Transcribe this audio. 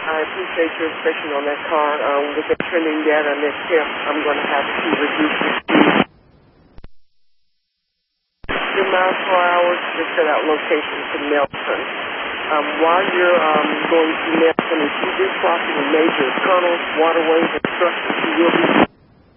I appreciate your inspection on that car. With the trending data next year, I'm going to have to reduce the speed. 2 miles per hour to set out location to Nelson. While you're going to Nelson, if you do crossing a major tunnels, waterways, and structures, you will be